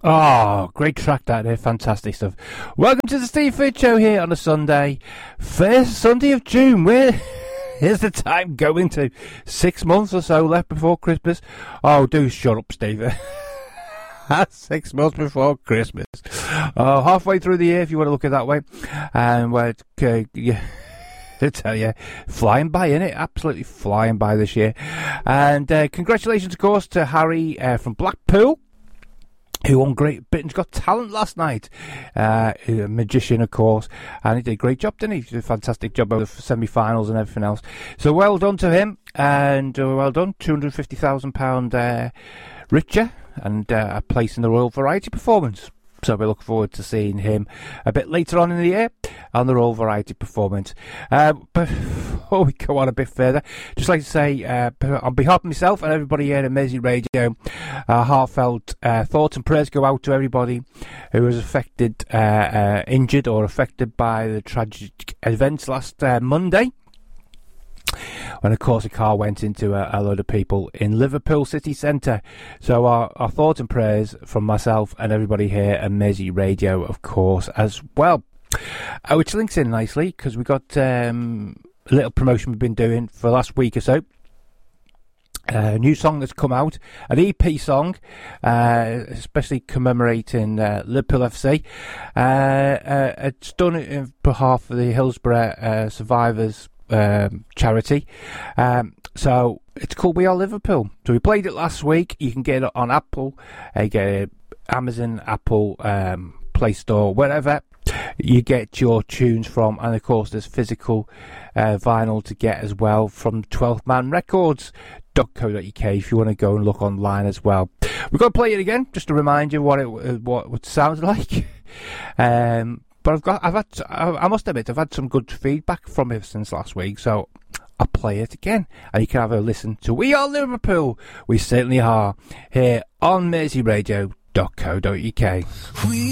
Oh, great track that there, fantastic stuff. Welcome to the Steve Fitch Show here on a Sunday, first Sunday of June. Here's the time going to 6 months or so left before Christmas. Oh, do shut up, Steve. 6 months before Christmas. Halfway through the year, if you want to look at it that way. And I tell you, flying by, innit? Absolutely flying by this year. And congratulations, of course, to Harry from Blackpool, who won Great Britain's Got Talent last night. A magician, of course, and he did a great job, didn't he? He did a fantastic job over the semi-finals and everything else. So well done to him, and well done, £250,000 richer, and a place in the Royal Variety Performance. So we look forward to seeing him a bit later on in the year on the Royal Variety Performance. But before we go on a bit further, just like to say, on behalf of myself and everybody here at Mersey Radio, heartfelt thoughts and prayers go out to everybody who was affected, injured or affected by the tragic events last Monday, when of course a car went into a load of people in Liverpool city centre. So our thoughts and prayers from myself and everybody here at Mersey Radio, of course, as well. Which links in nicely, because we got a little promotion we've been doing for the last week or so. A new song that's come out, an EP song, especially commemorating Liverpool FC. It's done in behalf of the Hillsborough Survivors charity. So it's called We Are Liverpool. So we played it last week. You can get it on Apple, you get it Amazon, Apple, Play Store, wherever you get your tunes from. And of course there's physical vinyl to get as well from 12th Man Records.co.uk if you want to go and look online as well. We've got to play it again just to remind you what it sounds like. But I must admit, I've had some good feedback from it since last week, so I'll play it again, and you can have a listen to We Are Liverpool. We certainly are, here on merseyradio.co.uk.